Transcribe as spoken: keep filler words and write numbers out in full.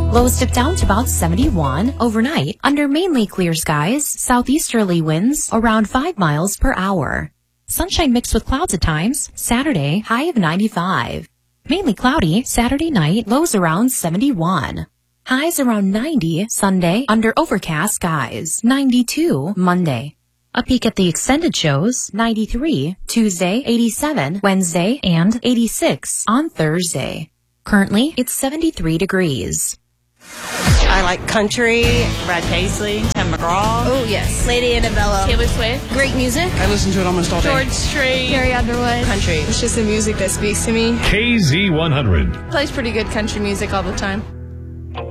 Lows dip down to about seventy-one. Overnight, under mainly clear skies, southeasterly winds around five miles per hour. Sunshine mixed with clouds at times. Saturday, high of ninety-five. Mainly cloudy. Saturday night, lows around seventy-one. Highs around ninety. Sunday, under overcast skies. ninety-two. Monday. A peek at the extended shows. ninety-three. Tuesday, eighty-seven. Wednesday, and eighty-six on Thursday. Currently, it's seventy-three degrees. I like country. Brad Paisley, Tim McGraw. Oh, yes. Lady Annabella. Taylor Swift. Great music. I listen to it almost all day. George Strait. Carrie Underwood. Country. It's just the music that speaks to me. K Z one hundred. Plays pretty good country music all the time.